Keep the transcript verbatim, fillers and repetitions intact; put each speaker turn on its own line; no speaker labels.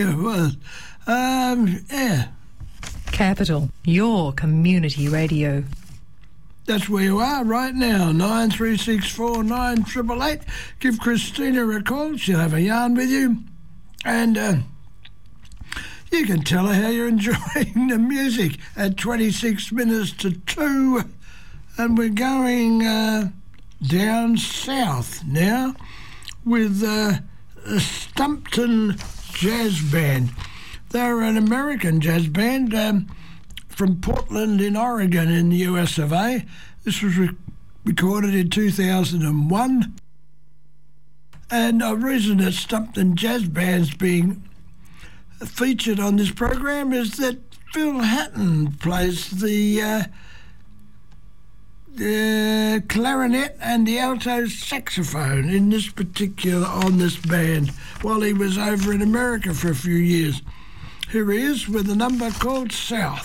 It was. Um, yeah.
Capital, your community radio.
That's where you are right now, nine three six four nine eight eight eight. Give Christina a call. She'll have a yarn with you. And uh, you can tell her how you're enjoying the music at twenty-six minutes to two. And we're going uh, down south now with uh, the Stumpton Jazz Band. They're an American jazz band um, from Portland in Oregon in the U S of A. This was re- recorded in two thousand one. And the reason that Stumpton Jazz Band's being featured on this program is that Phil Hatton plays the, uh, the clarinet and the alto saxophone in this particular, on this band, while he was over in America for a few years. Here he is with a number called South.